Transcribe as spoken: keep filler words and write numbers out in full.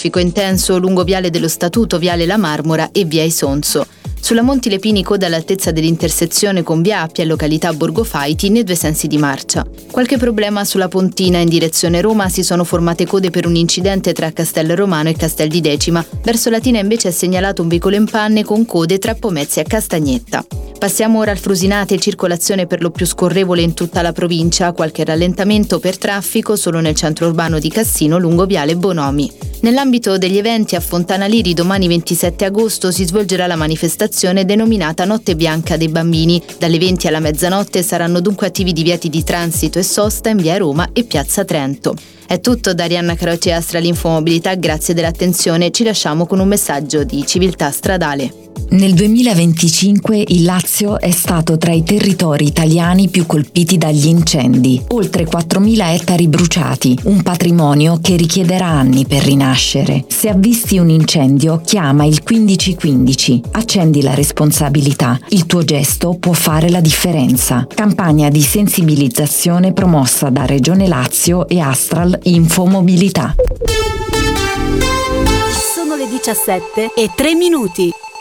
traffico intenso lungo Viale dello Statuto, Viale La Marmora e Via Isonzo. Sulla Monti Lepini coda all'altezza dell'intersezione con Via Appia e località Borgo Faiti nei due sensi di marcia. Qualche problema sulla Pontina in direzione Roma, si sono formate code per un incidente tra Castel Romano e Castel di Decima. Verso Latina invece è segnalato un veicolo in panne con code tra Pomezia e Castagnetta. Passiamo ora al Frusinate, circolazione per lo più scorrevole in tutta la provincia, qualche rallentamento per traffico solo nel centro urbano di Cassino lungo Viale Bonomi. Nell'ambito degli eventi a Fontana Liri domani ventisette agosto si svolgerà la manifestazione denominata Notte Bianca dei Bambini. Dalle venti alla mezzanotte saranno dunque attivi divieti di transito e sosta in via Roma e piazza Trento. È tutto da Arianna Caroci e Astra Infomobilità, grazie dell'attenzione, ci lasciamo con un messaggio di civiltà stradale. Nel duemilaventicinque il Lazio è stato tra i territori italiani più colpiti dagli incendi. Oltre quattromila ettari bruciati, un patrimonio che richiederà anni per rinascere. Se avvisti un incendio, chiama il quindici quindici. Accendi la responsabilità. Il tuo gesto può fare la differenza. Campagna di sensibilizzazione promossa da Regione Lazio e Astral Infomobilità. Sono le diciassette e tre minuti.